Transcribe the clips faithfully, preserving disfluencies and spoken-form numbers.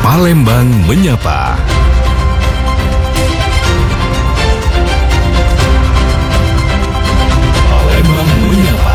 Palembang Menyapa. Palembang Menyapa.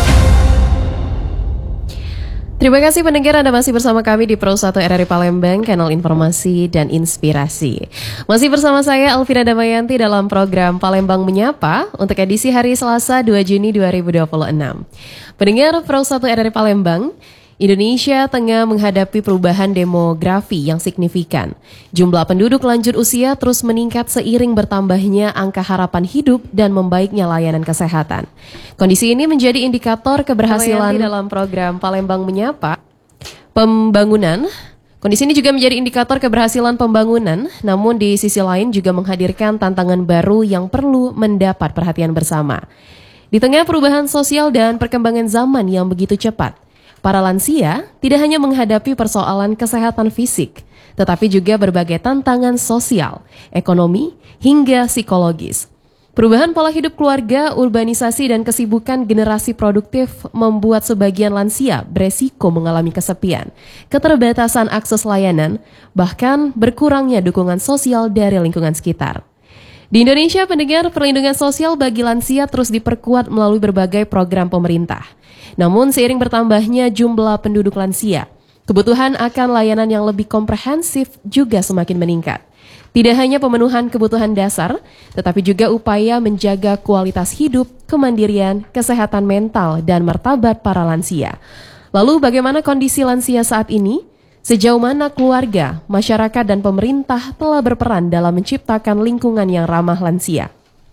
Terima kasih pendengar, Anda masih bersama kami di Pro satu R R I Palembang, kanal informasi dan inspirasi. Masih bersama saya Alvira Damayanti dalam program Palembang Menyapa untuk edisi hari Selasa dua Juni dua ribu dua puluh enam. Pendengar Pro satu R R I Palembang, Indonesia tengah menghadapi perubahan demografi yang signifikan. Jumlah penduduk lanjut usia terus meningkat seiring bertambahnya angka harapan hidup dan membaiknya layanan kesehatan. Kondisi ini menjadi indikator keberhasilan dalam program Palembang Menyapa. Pembangunan, kondisi ini juga menjadi indikator keberhasilan pembangunan, namun di sisi lain juga menghadirkan tantangan baru yang perlu mendapat perhatian bersama. Di tengah perubahan sosial dan perkembangan zaman yang begitu cepat, para lansia tidak hanya menghadapi persoalan kesehatan fisik, tetapi juga berbagai tantangan sosial, ekonomi, hingga psikologis. Perubahan pola hidup keluarga, urbanisasi, dan kesibukan generasi produktif membuat sebagian lansia beresiko mengalami kesepian, keterbatasan akses layanan, bahkan berkurangnya dukungan sosial dari lingkungan sekitar. Di Indonesia, pendengar, perlindungan sosial bagi lansia terus diperkuat melalui berbagai program pemerintah. Namun seiring bertambahnya jumlah penduduk lansia, kebutuhan akan layanan yang lebih komprehensif juga semakin meningkat. Tidak hanya pemenuhan kebutuhan dasar, tetapi juga upaya menjaga kualitas hidup, kemandirian, kesehatan mental, dan martabat para lansia. Lalu bagaimana kondisi lansia saat ini? Sejauh mana keluarga, masyarakat, dan pemerintah telah berperan dalam menciptakan lingkungan yang ramah lansia?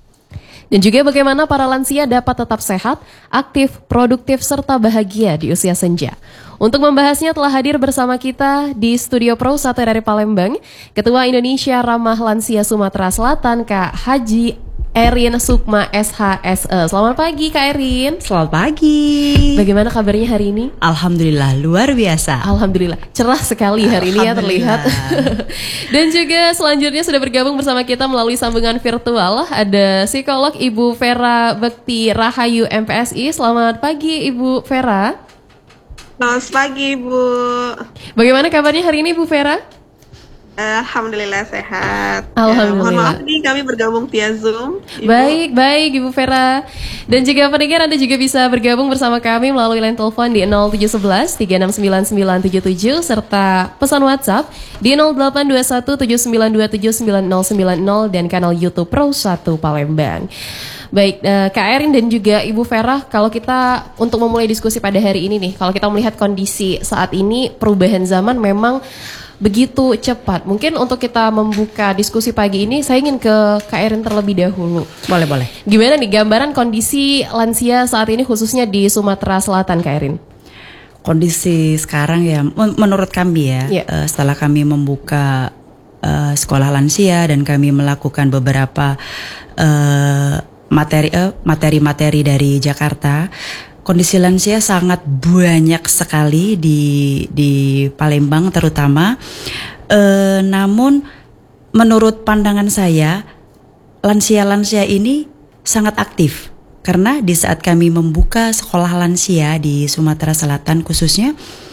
Dan juga bagaimana para lansia dapat tetap sehat, aktif, produktif, serta bahagia di usia senja. Untuk membahasnya telah hadir bersama kita di Studio Pro satu R R I Palembang, Ketua Indonesia Ramah Lansia Sumatera Selatan, Kak Haji Erin Sukma S H S E. Selamat pagi Kak Erin. Selamat pagi. Bagaimana kabarnya hari ini? Alhamdulillah, luar biasa. Alhamdulillah, cerah sekali hari ini ya terlihat. Dan juga selanjutnya sudah bergabung bersama kita melalui sambungan virtual ada psikolog Ibu Vera Bekti Rahayu M P S I. Selamat pagi Ibu Vera. Selamat pagi Bu. Bagaimana kabarnya hari ini Bu Vera? Alhamdulillah sehat. Alhamdulillah. Ya, mohon maaf nih kami bergabung via Zoom. Ibu. Baik, baik Ibu Vera. Dan juga pendengar, Anda juga bisa bergabung bersama kami melalui line telepon di nol tujuh satu satu tiga enam sembilan sembilan tujuh tujuh serta pesan WhatsApp di nol delapan dua satu tujuh sembilan dua tujuh sembilan nol sembilan nol dan kanal YouTube Pro satu Palembang. Baik, uh, Kak Erin dan juga Ibu Vera, kalau kita untuk memulai diskusi pada hari ini nih, kalau kita melihat kondisi saat ini, perubahan zaman memang begitu cepat. Mungkin untuk kita membuka diskusi pagi ini, saya ingin ke Kak Erin terlebih dahulu. Boleh, boleh. Gimana nih gambaran kondisi lansia saat ini khususnya di Sumatera Selatan, Kak Erin? Kondisi sekarang ya, menurut kami ya, yeah. uh, setelah kami membuka uh, sekolah lansia dan kami melakukan beberapa uh, materi uh, materi-materi dari Jakarta, kondisi lansia sangat banyak sekali di di Palembang terutama. E, namun menurut pandangan saya, lansia-lansia ini sangat aktif. Karena di saat kami membuka sekolah lansia di Sumatera Selatan khususnya,